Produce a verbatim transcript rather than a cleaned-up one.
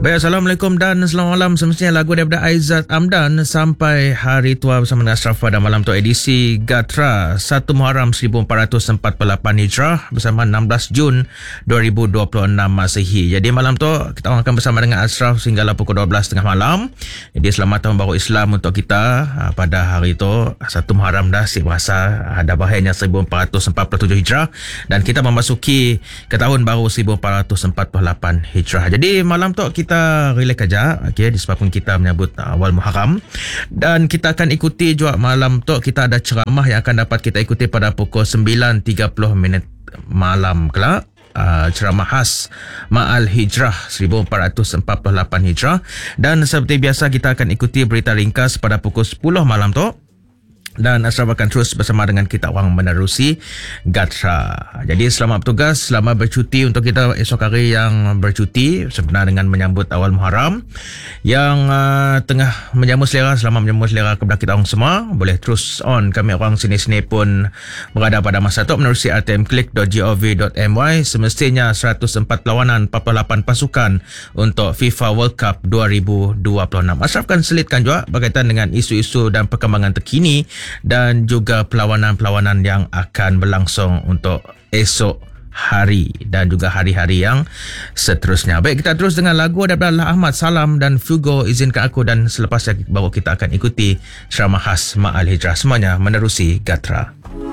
Baik, Assalamualaikum dan selamat malam. Semestinya lagu daripada Aizat Amdan Sampai Hari Tua bersama dengan Ashraf pada malam tu, edisi Gatra satu Muharram seribu empat ratus empat puluh lapan Hijrah bersama enam belas Jun dua ribu dua puluh enam Masehi. Jadi malam tu kita akan bersama dengan Ashraf sehinggalah pukul dua belas tiga puluh malam. Jadi selamat tahun baru Islam untuk kita pada hari tu satu Muharram dah siap berasa ada bahayanya seribu empat ratus empat puluh tujuh Hijrah dan kita memasuki ke tahun baru seribu empat ratus empat puluh lapan Hijrah. Jadi malam tu kita relax aja, okay, disebabkan kita menyambut awal Muharram, dan kita akan ikuti juga malam tu kita ada ceramah yang akan dapat kita ikuti pada pukul sembilan tiga puluh minit malam kelak. Uh, ceramah khas Ma'al Hijrah seribu empat ratus empat puluh lapan Hijrah, dan seperti biasa kita akan ikuti berita ringkas pada pukul sepuluh malam tu. Dan Ashraf akan terus bersama dengan kita orang menerusi Gatra. Jadi selamat bertugas, selamat bercuti untuk kita esok hari yang bercuti sebenarnya dengan menyambut awal Muharram. Yang uh, tengah menjamu selera, selamat menjamu selera kepada kita orang semua. Boleh terus on, kami orang sini-sini pun berada pada masa tu menerusi r t m click dot gov dot m y. Semestinya seratus empat perlawanan, empat puluh lapan pasukan untuk FIFA World Cup dua ribu dua puluh enam. Ashraf akan selitkan juga berkaitan dengan isu-isu dan perkembangan terkini dan juga perlawanan-perlawanan yang akan berlangsung untuk esok hari dan juga hari-hari yang seterusnya. Baik, kita terus dengan lagu daripada Allah Ahmad Salam dan Fugo Izinkan Aku, dan selepasnya baru kita akan ikuti ceramah khas Ma'al Hijrah. Semuanya menerusi Gatra.